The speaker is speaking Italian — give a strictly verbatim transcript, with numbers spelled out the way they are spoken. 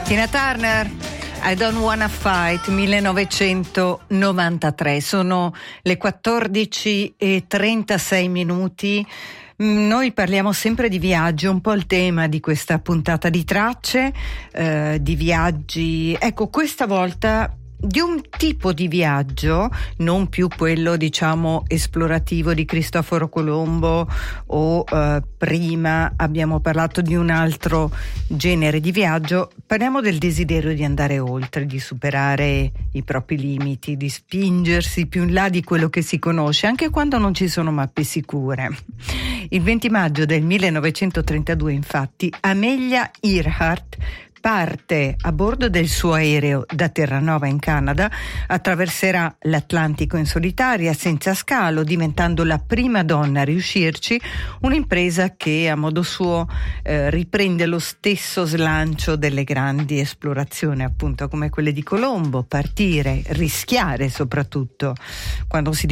Tina Turner, I Don't Wanna Fight, millenovecentonovantatré. Sono le quattordici e trentasei minuti. Noi parliamo sempre di viaggio, un po' il tema di questa puntata di Tracce, eh, di viaggi. Ecco, questa volta di un tipo di viaggio, non più quello diciamo esplorativo di Cristoforo Colombo o eh, prima abbiamo parlato di un altro genere di viaggio. Parliamo del desiderio di andare oltre, di superare i propri limiti, di spingersi più in là di quello che si conosce, anche quando non ci sono mappe sicure. Il venti maggio del millenovecentotrentadue, infatti, Amelia Earhart parte a bordo del suo aereo da Terranova in Canada, attraverserà l'Atlantico in solitaria, senza scalo, diventando la prima donna a riuscirci, un'impresa che a modo suo eh, riprende lo stesso slancio delle grandi esplorazioni, appunto come quelle di Colombo, partire, rischiare soprattutto, quando si